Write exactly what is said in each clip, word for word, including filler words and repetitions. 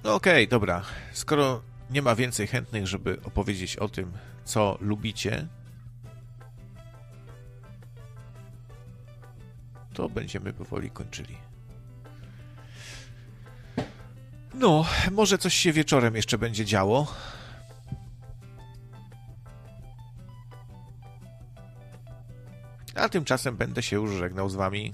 No okej, okay, dobra. Skoro nie ma więcej chętnych, żeby opowiedzieć o tym, co lubicie, to będziemy powoli kończyli. No, może coś się wieczorem jeszcze będzie działo. A tymczasem będę się już żegnał z wami.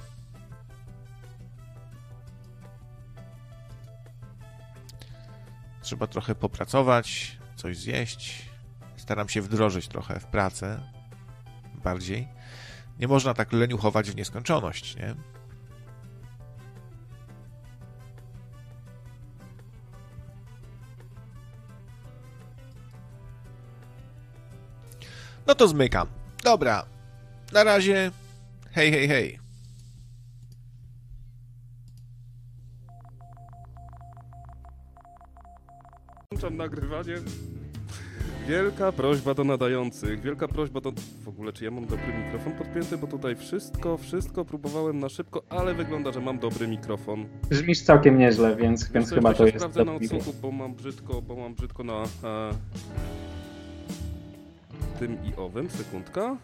Trzeba trochę popracować, coś zjeść. Staram się wdrożyć trochę w pracę bardziej. Nie można tak leniuchować w nieskończoność, nie? No to zmykam. Dobra. Na razie. Hej, hej, hej. Włączam nagrywanie. Wielka prośba do nadających, wielka prośba do... W ogóle, czy ja mam dobry mikrofon podpięty? Bo tutaj wszystko, wszystko próbowałem na szybko, ale wygląda, że mam dobry mikrofon. Brzmisz całkiem nieźle, więc, więc to chyba to jest... Sprawdzę na odsłuchu, bo mam brzydko, bo mam brzydko na... E, tym i owym, sekundka.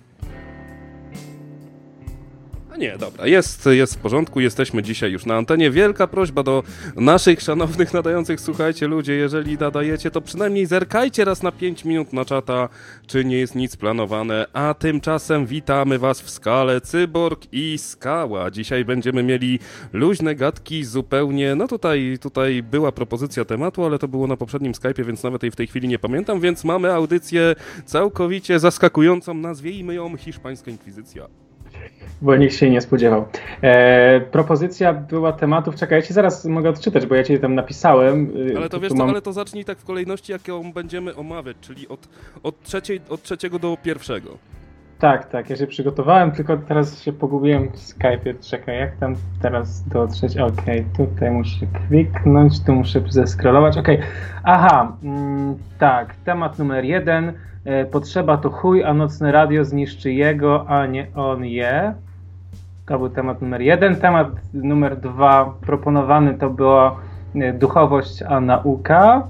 A nie, dobra, jest, jest w porządku, jesteśmy dzisiaj już na antenie. Wielka prośba do naszych szanownych nadających, słuchajcie ludzie, jeżeli nadajecie, to przynajmniej zerkajcie raz na pięć minut na czata, czy nie jest nic planowane, a tymczasem witamy was w skale Cyborg i Skała. Dzisiaj będziemy mieli luźne gadki zupełnie, no tutaj, tutaj była propozycja tematu, ale to było na poprzednim Skype'ie, więc nawet jej w tej chwili nie pamiętam, więc mamy audycję całkowicie zaskakującą, nazwijmy ją Hiszpańska Inkwizycja. Bo nikt się nie spodziewał. E, propozycja była tematów, czekaj, ja ci zaraz mogę odczytać, bo ja ci tam napisałem. Ale to wiesz, mam... to, ale to zacznij tak w kolejności, jaką będziemy omawiać, czyli od, od, trzeciej, od trzeciego do pierwszego. Tak, tak, ja się przygotowałem, tylko teraz się pogubiłem w Skype'ie. Czekaj, jak tam teraz do trzeciego? Okej, okay, tutaj muszę kliknąć, tu muszę zeskrolować, okej. Okay. Aha, mm, tak, temat numer jeden. E, potrzeba to chuj, a nocne radio zniszczy jego, a nie on je. To był temat numer jeden. Temat numer dwa proponowany to była duchowość, a nauka.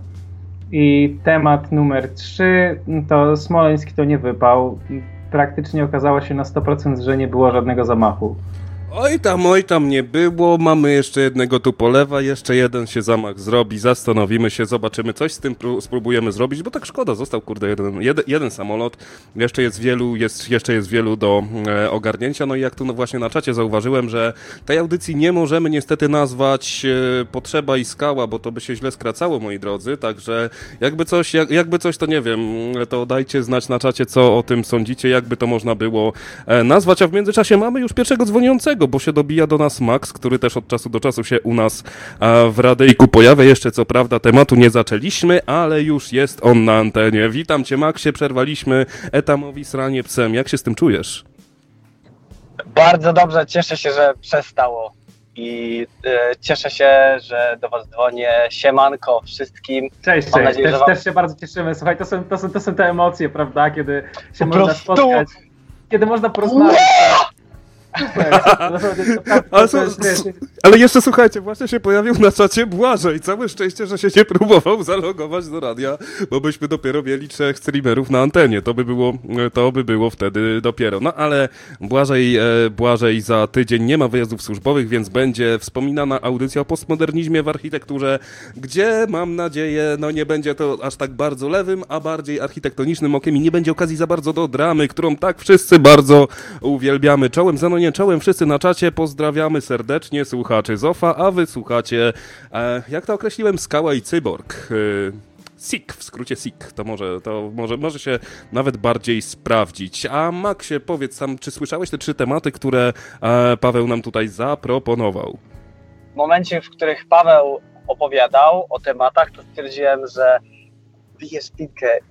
I temat numer trzy to Smoleński to nie wypał. Praktycznie okazało się na sto procent, że nie było żadnego zamachu. Oj tam, oj tam nie było, mamy jeszcze jednego tu polewa, jeszcze jeden się zamach zrobi, zastanowimy się, zobaczymy, coś z tym pró- spróbujemy zrobić, bo tak szkoda, został kurde jeden, jeden, jeden samolot, jeszcze jest wielu, jest, jeszcze jest wielu do e, ogarnięcia, no i jak tu no właśnie na czacie zauważyłem, że tej audycji nie możemy niestety nazwać e, Potrzeba i Skała, bo to by się źle skracało, moi drodzy, także jakby coś, jak, jakby coś to nie wiem, to dajcie znać na czacie, co o tym sądzicie, jakby to można było e, nazwać, a w międzyczasie mamy już pierwszego dzwoniącego, bo się dobija do nas Max, który też od czasu do czasu się u nas w radyjku pojawia. Jeszcze co prawda tematu nie zaczęliśmy, ale już jest on na antenie. Witam cię, Maxie, przerwaliśmy etamowi sranie psem. Jak się z tym czujesz? Bardzo dobrze, cieszę się, że przestało i e, cieszę się, że do was dzwonię. Siemanko wszystkim. Cześć, Mam cześć. nadzieję, też, że wam... też się bardzo cieszymy. Słuchaj, to są, to są, to są te emocje, prawda, kiedy się Po można prostu... spotkać, kiedy można porozmawiać. Super, ale, so, ale jeszcze słuchajcie, właśnie się pojawił na czacie Błażej. Całe szczęście, że się nie próbował zalogować do radia, bo byśmy dopiero mieli trzech streamerów na antenie. To by było, to by było wtedy dopiero. No ale Błażej, e, Błażej za tydzień nie ma wyjazdów służbowych, więc będzie wspominana audycja o postmodernizmie w architekturze, gdzie mam nadzieję, no nie będzie to aż tak bardzo lewym, a bardziej architektonicznym okiem i nie będzie okazji za bardzo do dramy, którą tak wszyscy bardzo uwielbiamy. Czołem za no nie czołem wszyscy na czacie, pozdrawiamy serdecznie słuchaczy Zofa, a wy słuchacie, e, jak to określiłem, Skała i Cyborg. E, S I K, w skrócie S I K, to może, to może, może się nawet bardziej sprawdzić. A Maxie, powiedz sam, czy słyszałeś te trzy tematy, które e, Paweł nam tutaj zaproponował? W momencie, w których Paweł opowiadał o tematach, to stwierdziłem, że piję szpilkę